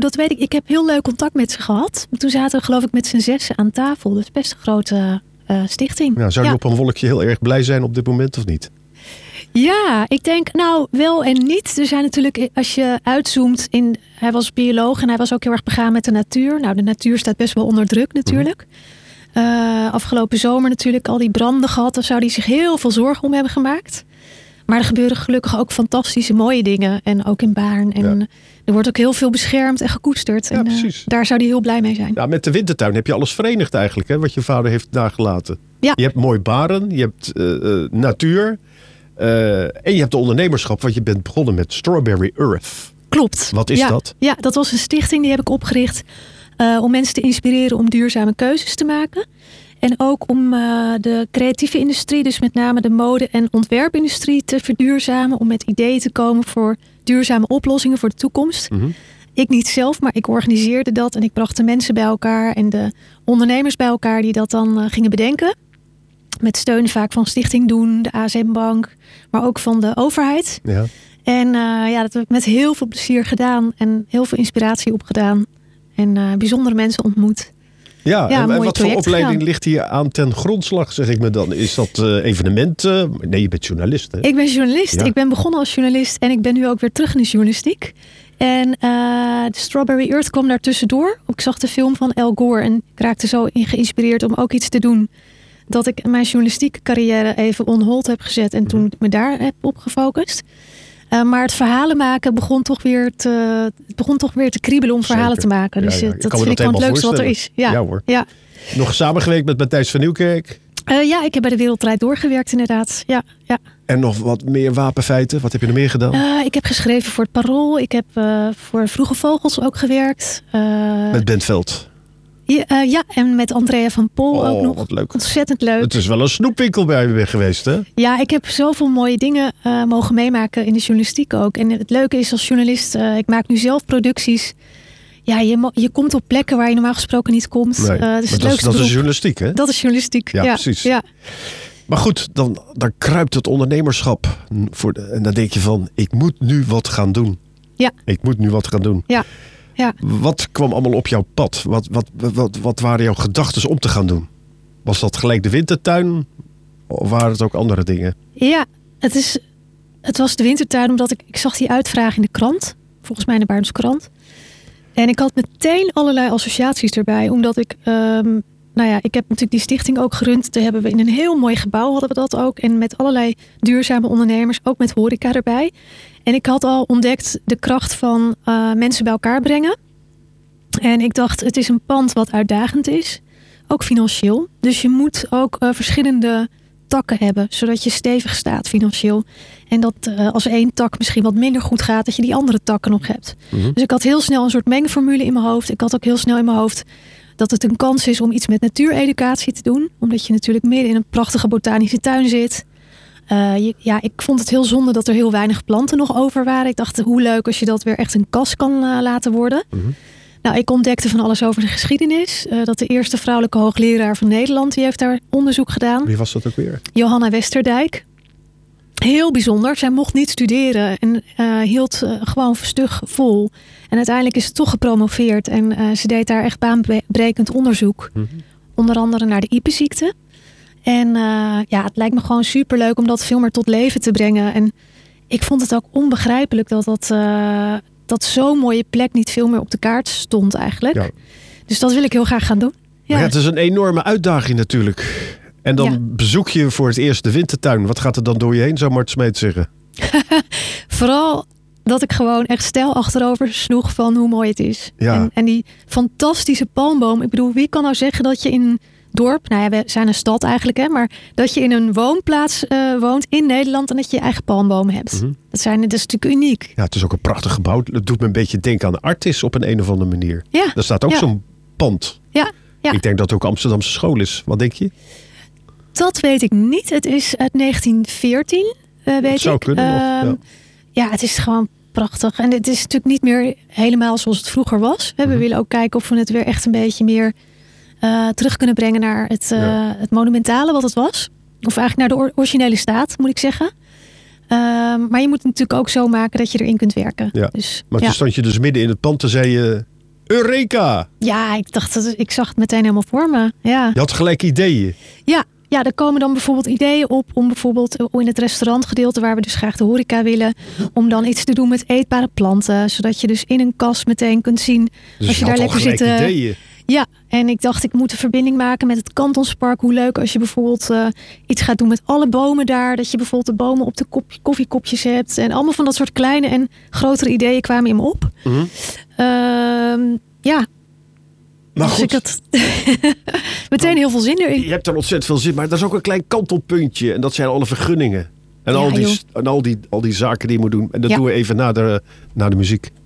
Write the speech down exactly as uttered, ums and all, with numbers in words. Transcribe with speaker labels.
Speaker 1: dat weet ik. Ik heb heel leuk contact met ze gehad. Toen zaten we geloof ik met z'n zessen aan tafel. Dus best een grote uh, stichting.
Speaker 2: Nou, zou je
Speaker 1: ja.
Speaker 2: op een wolkje heel erg blij zijn op dit moment of niet?
Speaker 1: Ja, ik denk nou wel en niet. Er zijn natuurlijk, als je uitzoomt in... Hij was bioloog en hij was ook heel erg begaan met de natuur. Nou, de natuur staat best wel onder druk natuurlijk. Mm-hmm. Uh, afgelopen zomer natuurlijk al die branden gehad. Daar zou hij zich heel veel zorgen om hebben gemaakt. Maar er gebeuren gelukkig ook fantastische mooie dingen. En ook in Baarn. En ja. er wordt ook heel veel beschermd en gekoesterd.
Speaker 2: Ja,
Speaker 1: en uh, daar zou hij heel blij mee zijn.
Speaker 2: Ja, met de wintertuin heb je alles verenigd eigenlijk. Hè, wat je vader heeft nagelaten.
Speaker 1: Ja.
Speaker 2: Je hebt mooi Baarn. Je hebt uh, uh, natuur. Uh, en je hebt de ondernemerschap. Want je bent begonnen met Strawberry Earth.
Speaker 1: Klopt.
Speaker 2: Wat is
Speaker 1: ja.
Speaker 2: dat?
Speaker 1: Ja, dat was een stichting. Die heb ik opgericht. Uh, om mensen te inspireren om duurzame keuzes te maken. En ook om uh, de creatieve industrie, dus met name de mode- en ontwerpindustrie, te verduurzamen. Om met ideeën te komen voor duurzame oplossingen voor de toekomst.
Speaker 2: Mm-hmm.
Speaker 1: Ik niet zelf, maar ik organiseerde dat. En ik bracht de mensen bij elkaar en de ondernemers bij elkaar die dat dan uh, gingen bedenken. Met steun vaak van Stichting Doen, de A S M-bank, maar ook van de overheid.
Speaker 2: Ja.
Speaker 1: En uh, ja, dat heb ik met heel veel plezier gedaan. En heel veel inspiratie opgedaan. En uh, bijzondere mensen ontmoet.
Speaker 2: Ja,
Speaker 1: ja,
Speaker 2: en, en wat voor opleiding
Speaker 1: gedaan.
Speaker 2: ligt hier aan ten grondslag, zeg ik me dan? Is dat uh, evenementen? Nee, je bent journalist, hè?
Speaker 1: Ik ben journalist.
Speaker 2: Ja.
Speaker 1: Ik ben begonnen als journalist en ik ben nu ook weer terug in de journalistiek. En uh, de Strawberry Earth kwam daar tussendoor. Ik zag de film van Al Gore en ik raakte zo in geïnspireerd om ook iets te doen. Dat ik mijn journalistieke carrière even on hold heb gezet en toen me daar heb op gefocust. Uh, maar het verhalen maken begon toch weer te, het begon toch weer te kriebelen om
Speaker 2: Zeker.
Speaker 1: verhalen te maken. Dus
Speaker 2: ja, ja.
Speaker 1: dat vind ik gewoon het leukste wat er is. Ja,
Speaker 2: ja hoor.
Speaker 1: Ja.
Speaker 2: Nog samengewerkt met Matthijs van Nieuwkerk?
Speaker 1: Uh, ja, ik heb bij de Wereldrijd doorgewerkt inderdaad. Ja, ja.
Speaker 2: En nog wat meer wapenfeiten? Wat heb je er meer gedaan?
Speaker 1: Uh, ik heb geschreven voor het Parool. Ik heb uh, voor Vroege Vogels ook gewerkt. Uh,
Speaker 2: met Bentveld?
Speaker 1: Ja, uh, ja, en met Andrea van Pol
Speaker 2: oh,
Speaker 1: ook nog.
Speaker 2: Wat leuk.
Speaker 1: Ontzettend leuk.
Speaker 2: Het is wel een snoepwinkel bij je geweest, hè?
Speaker 1: Ja, ik heb zoveel mooie dingen uh, mogen meemaken in de journalistiek ook. En het leuke is als journalist, uh, ik maak nu zelf producties. Ja, je, mo- je komt op plekken waar je normaal gesproken niet komt.
Speaker 2: Nee,
Speaker 1: uh, dus
Speaker 2: dat,
Speaker 1: het
Speaker 2: is, dat is journalistiek, hè?
Speaker 1: Dat is journalistiek,
Speaker 2: ja.
Speaker 1: ja
Speaker 2: precies.
Speaker 1: Ja.
Speaker 2: Maar goed, dan, dan kruipt het ondernemerschap. Voor de, en dan denk je van, ik moet nu wat gaan doen.
Speaker 1: Ja.
Speaker 2: Ik moet nu wat gaan doen.
Speaker 1: Ja. Ja.
Speaker 2: Wat kwam allemaal op jouw pad? Wat, wat, wat, wat waren jouw gedachten om te gaan doen? Was dat gelijk de wintertuin? Of waren het ook andere dingen?
Speaker 1: Ja, het, is, het was de wintertuin omdat ik, ik zag die uitvraag in de krant. Volgens mij in de Baarnse Krant. En ik had meteen allerlei associaties erbij. Omdat ik, um, nou ja, ik heb natuurlijk die stichting ook gerund. Daar hebben we in een heel mooi gebouw hadden we dat ook. En met allerlei duurzame ondernemers, ook met horeca erbij. En ik had al ontdekt de kracht van uh, mensen bij elkaar brengen. En ik dacht, het is een pand wat uitdagend is. Ook financieel. Dus je moet ook uh, verschillende takken hebben. Zodat je stevig staat financieel. En dat uh, als één tak misschien wat minder goed gaat, dat je die andere takken nog hebt. Mm-hmm. Dus ik had heel snel een soort mengformule in mijn hoofd. Ik had ook heel snel in mijn hoofd dat het een kans is om iets met natuureducatie te doen. Omdat je natuurlijk midden in een prachtige botanische tuin zit. Uh, je, ja, ik vond het heel zonde dat er heel weinig planten nog over waren. Ik dacht, hoe leuk als je dat weer echt een kas kan uh, laten worden. Mm-hmm. Nou, ik ontdekte van alles over de geschiedenis. Uh, dat de eerste vrouwelijke hoogleraar van Nederland, die heeft daar onderzoek gedaan.
Speaker 2: Wie was dat ook weer?
Speaker 1: Johanna Westerdijk. Heel bijzonder. Zij mocht niet studeren en uh, hield uh, gewoon stug vol. En uiteindelijk is ze toch gepromoveerd. En uh, ze deed daar echt baanbrekend onderzoek. Mm-hmm. Onder andere naar de Ipe-ziekte. En uh, ja, het lijkt me gewoon superleuk om dat veel meer tot leven te brengen. En ik vond het ook onbegrijpelijk dat dat, uh, dat zo'n mooie plek niet veel meer op de kaart stond eigenlijk. Ja. Dus dat wil ik heel graag gaan doen. Ja.
Speaker 2: Ja, het is een enorme uitdaging natuurlijk. En dan ja. bezoek je voor het eerst de wintertuin. Wat gaat er dan door je heen, zou Mart Smeet zeggen?
Speaker 1: Vooral dat ik gewoon echt stijl achterover sloeg van hoe mooi het is.
Speaker 2: Ja.
Speaker 1: En, en die fantastische palmboom. Ik bedoel, wie kan nou zeggen dat je in een dorp, nou ja, we zijn een stad eigenlijk, hè, maar dat je in een woonplaats uh, woont in Nederland en dat je je eigen palmbomen hebt. Mm-hmm. Dat, zijn, dat is natuurlijk uniek.
Speaker 2: Ja, het is ook een prachtig gebouw. Het doet me een beetje denken aan Artis op een, een of andere manier.
Speaker 1: Ja.
Speaker 2: Daar staat ook
Speaker 1: ja.
Speaker 2: zo'n pand.
Speaker 1: Ja. Ja.
Speaker 2: Ik denk dat het ook Amsterdamse school is. Wat denk je?
Speaker 1: Dat weet ik niet. Het is uit negentien veertien, uh, weet
Speaker 2: het zou
Speaker 1: ik.
Speaker 2: kunnen.
Speaker 1: Uh,
Speaker 2: of, ja.
Speaker 1: ja, het is gewoon prachtig. En het is natuurlijk niet meer helemaal zoals het vroeger was. We mm-hmm. willen ook kijken of we het weer echt een beetje meer uh, terug kunnen brengen naar het, uh, ja. het monumentale wat het was. Of eigenlijk naar de or- originele staat, moet ik zeggen. Uh, maar je moet het natuurlijk ook zo maken dat je erin kunt werken.
Speaker 2: Ja.
Speaker 1: Dus,
Speaker 2: maar
Speaker 1: ja.
Speaker 2: toen stond je dus midden in het pand en zei je, Eureka!
Speaker 1: Ja, ik dacht, dat, ik zag het meteen helemaal voor me. Ja.
Speaker 2: Je had gelijk ideeën.
Speaker 1: Ja, ja, er komen dan bijvoorbeeld ideeën op om bijvoorbeeld in het restaurantgedeelte waar we dus graag de horeca willen, om dan iets te doen met eetbare planten, zodat je dus in een kas meteen kunt zien
Speaker 2: Dus
Speaker 1: als je,
Speaker 2: je
Speaker 1: daar
Speaker 2: had al
Speaker 1: lekker
Speaker 2: gelijk
Speaker 1: zit. uh,
Speaker 2: ideeën.
Speaker 1: Ja, en ik dacht ik moet een verbinding maken met het Kantonspark. Hoe leuk als je bijvoorbeeld uh, iets gaat doen met alle bomen daar, dat je bijvoorbeeld de bomen op de kop- koffiekopjes hebt en allemaal van dat soort kleine en grotere ideeën kwamen in me op.
Speaker 2: Mm-hmm.
Speaker 1: Uh, ja.
Speaker 2: Maar
Speaker 1: dus
Speaker 2: goed,
Speaker 1: ik had meteen heel veel zin erin.
Speaker 2: je hebt er ontzettend veel zin, maar dat is ook een klein kantelpuntje. En dat zijn alle vergunningen. En,
Speaker 1: Ja,
Speaker 2: al, die,
Speaker 1: joh.
Speaker 2: en al, die, al die zaken die je moet doen. En dat
Speaker 1: Ja.
Speaker 2: doen we even na de, na de muziek.